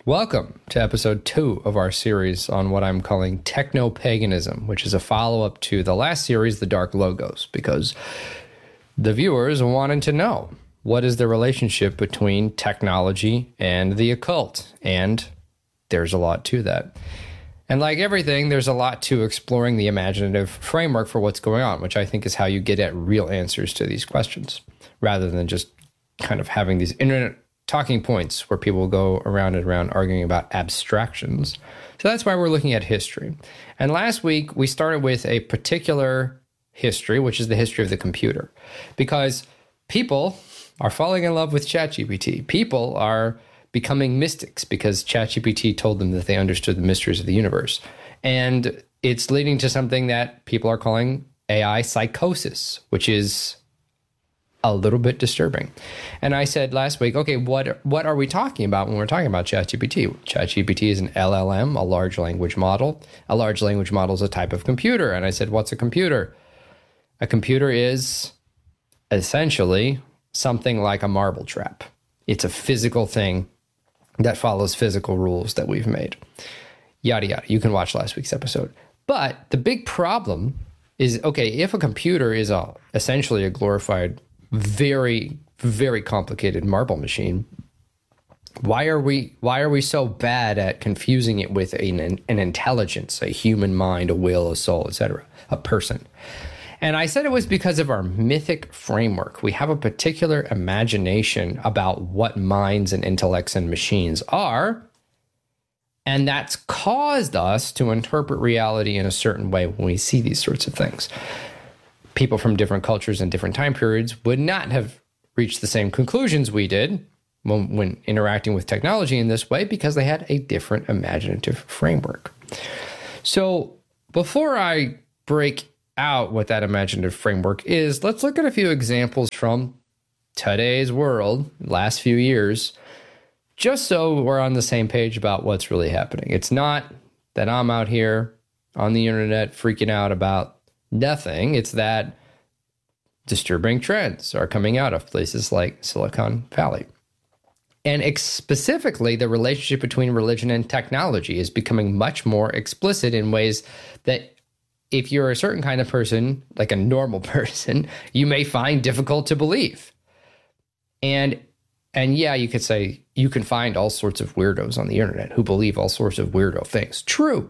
Welcome to episode 2 of our series on what I'm calling techno-paganism, which is a follow-up to the last series, The Dark Logos, because the viewers wanted to know what is the relationship between technology and the occult, and there's a lot to that. And like everything, there's a lot to exploring the imaginative framework for what's going on, which I think is how you get at real answers to these questions, rather than just kind of having these internet talking points where people go around and around arguing about abstractions. So that's why we're looking at history. And last week, we started with a particular history, which is the history of the computer. Because people are falling in love with ChatGPT. People are becoming mystics because ChatGPT told them that they understood the mysteries of the universe. And it's leading to something that people are calling AI psychosis, which is a little bit disturbing. And I said last week, okay, what are we talking about when we're talking about ChatGPT? ChatGPT is an LLM, a large language model. A large language model is a type of computer. And I said, what's a computer? A computer is essentially something like a marble trap. It's a physical thing that follows physical rules that we've made. Yada, yada. You can watch last week's episode. But the big problem is, okay, if a computer is essentially a glorified, very, very complicated marble machine, why are we so bad at confusing it with an intelligence, a human mind, a will, a soul, etc., a person? And I said it was because of our mythic framework. We have a particular imagination about what minds and intellects and machines are, and that's caused us to interpret reality in a certain way when we see these sorts of things. People from different cultures and different time periods would not have reached the same conclusions we did when interacting with technology in this way because they had a different imaginative framework. So before I break out what that imaginative framework is, let's look at a few examples from today's world, last few years, just so we're on the same page about what's really happening. It's not that I'm out here on the internet freaking out about nothing. It's that disturbing trends are coming out of places like Silicon Valley. And specifically, the relationship between religion and technology is becoming much more explicit in ways that if you're a certain kind of person, like a normal person, you may find difficult to believe. And yeah, you could say you can find all sorts of weirdos on the internet who believe all sorts of weirdo things. True.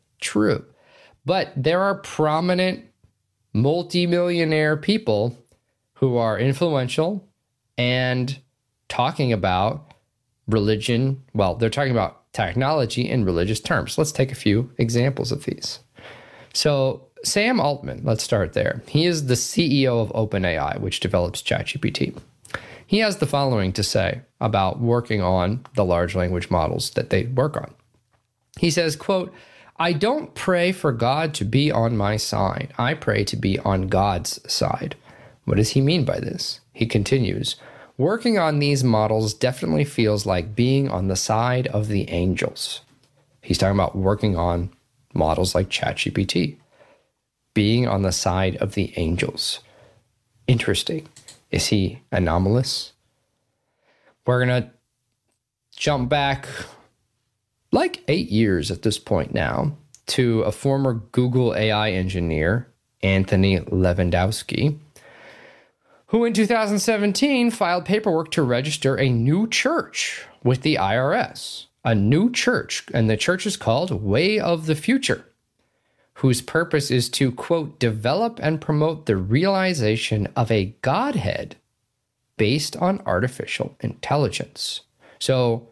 But there are prominent multimillionaire people who are influential and talking about religion. Well, they're talking about technology in religious terms. Let's take a few examples of these. So Sam Altman, let's start there. He is the CEO of OpenAI, which develops ChatGPT. He has the following to say about working on the large language models that they work on. He says, quote, "I don't pray for God to be on my side. I pray to be on God's side." What does he mean by this? He continues, "Working on these models definitely feels like being on the side of the angels." He's talking about working on models like ChatGPT, being on the side of the angels. Interesting. Is he anomalous? We're going to jump back like 8 years at this point now to a former Google AI engineer, Anthony Levandowski, who in 2017 filed paperwork to register a new church with the IRS. A new church, and the church is called Way of the Future, whose purpose is to, quote, "develop and promote the realization of a Godhead based on artificial intelligence." So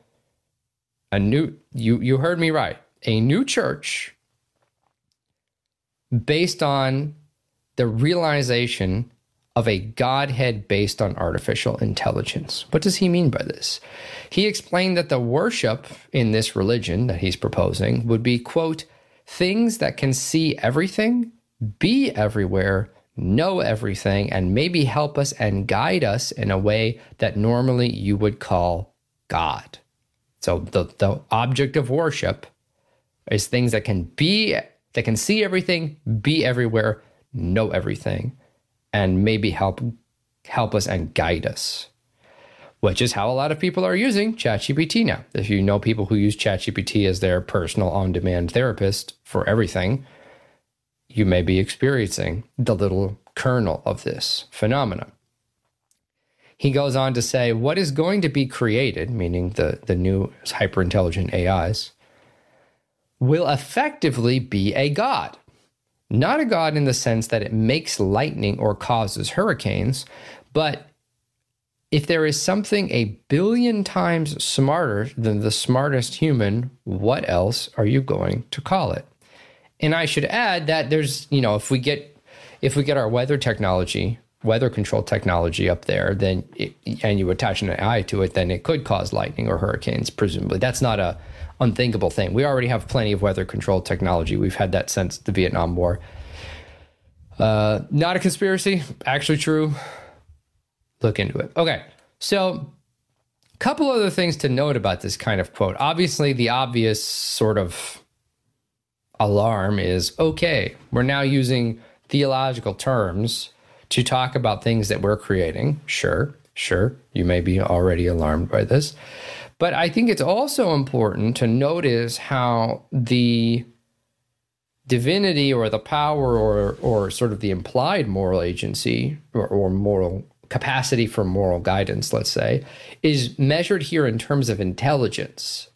you heard me right, a new church based on the realization of a Godhead based on artificial intelligence. What does he mean by this? He explained that the worship in this religion that he's proposing would be, quote, "things that can see everything, be everywhere, know everything, and maybe help us and guide us in a way that normally you would call God." So the object of worship is things that can see everything, be everywhere, know everything, and maybe help us and guide us. which is how a lot of people are using ChatGPT now. If you know people who use ChatGPT as their personal on-demand therapist for everything, you may be experiencing the little kernel of this phenomenon. He goes on to say, what is going to be created, meaning the new hyper-intelligent AIs, will effectively be a god. Not a god in the sense that it makes lightning or causes hurricanes, but if there is something a billion times smarter than the smartest human, what else are you going to call it? And I should add that there's, if we get our weather control technology up there, then and you attach an AI to it, then it could cause lightning or hurricanes, presumably. That's not a unthinkable thing. We already have plenty of weather control technology. We've had that since the Vietnam War. Not a conspiracy, actually true. Look into it. Okay, so a couple other things to note about this kind of quote. Obviously, the obvious sort of alarm is, okay, we're now using theological terms to talk about things that we're creating. Sure, you may be already alarmed by this. But I think it's also important to notice how the divinity or the power or sort of the implied moral agency or moral capacity for moral guidance, let's say, is measured here in terms of intelligence.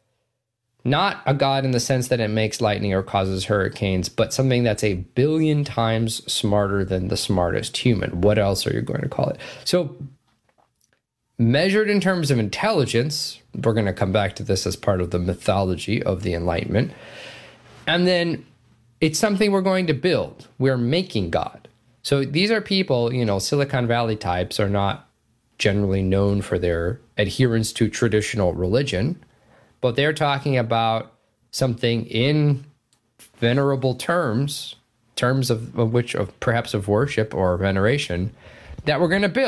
Not a god in the sense that it makes lightning or causes hurricanes, but something that's a billion times smarter than the smartest human. What else are you going to call it? So measured in terms of intelligence, we're going to come back to this as part of the mythology of the Enlightenment. And then it's something we're going to build. We're making God. So these are people, Silicon Valley types are not generally known for their adherence to traditional religion, but they're talking about something in venerable terms of which of perhaps of worship or veneration that we're going to build.